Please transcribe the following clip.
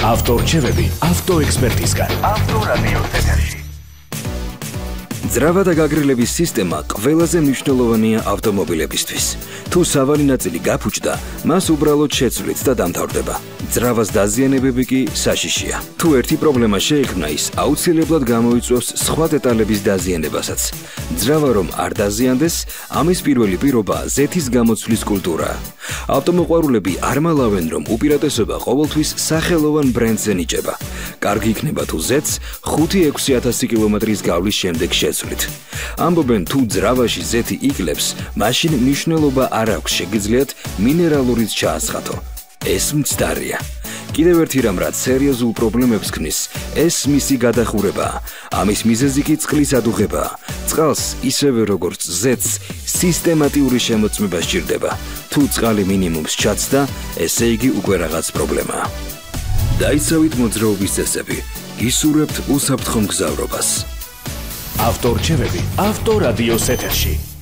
ავტორჩევები ავტოექსპერტისგან. ავტორადიოს ეთერში. ძრავა და გაგრილების სისტემა ყველაზე მნიშვნელოვანია ავტომობილებისთვის. თუ სავალი ნაწილი გაფუჭდა, მას უბრალოდ შეცვლით და დამთავრდება. ძრავას დაზიანებები კი საშიშია. თუ ერთი პრობლემა შეიქმნა, ის აუცილებლად გამოიწვევს სხვა დეტალების დაზიანებასაც. ძრავა რომ არ დაზიანდეს, ამის პირველი პირობაა ზეთის გამოცვლის კულტურა. ავტომოყვარულები არ მალავენ, რომ უპირატესობა ყოველთვის სახელოვან ბრენდზე ნიჭება. კარგი იქნება თუ ზეთს 5-6 კილომეტრის გავლის შემდეგ შეცვლით. ამბობენ, თუ ძრავაში ზეთი იკლებს, მაშინ მნიშვნელობა არ აქვს, შეგიძლიათ მინერალურიც ჩაასხათო. ეს მცდარია. კიდევ ერთი რამ, რაც სერიოზულ პრობლემებს ქმნის, ეს მისი გადახურებაა. ამის მიზეზი კი წყლის ადუღებაა. წყალს ისევე როგორც ზეთს სისტემატიური შემოწმება სჭირდება. თუ წყალი მინიმუმს ჩაცდა, ესე იგი უკვე რაღაც პრობლემაა. დაიცავით მოძრაობის წესები. გისურვებთ უსაფრთხო მგზავრობას. ავტორჩევები ავტორადიოს ეთერში.